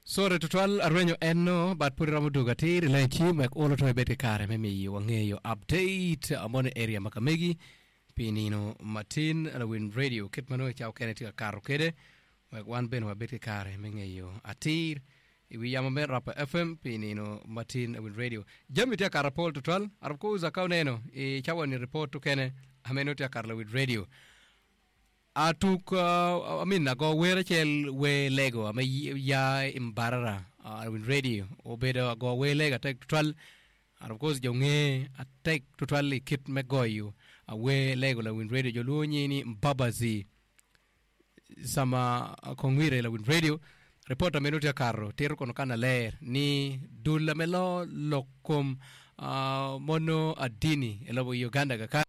Sore tutwal arwenyo enno bat puri ramuduga tiri lenchi mek olo to bete kare memi wangeyo update amone area makamegi pinino Martin Win Radio kitmano chao keneti karo kede mek wan ben wa bete kare mengeyo atir iwi yamame rapa FM pinino Martin Win Radio jambi tia karapol tutwal arabko uza kauneno chawa ni report to kene ameno tia karla with radio atuk nago wera chel we lego ama ya imbarara with radio obeda go we lega tek tutwal and of course jonge atek tutwal kit megoyu we lego la win radio jolunyi ni mbabazi sama kongwire la win radio reporter minuti ya karo tero kono kana ler ni dula melo lokum mono adini elabo Uganda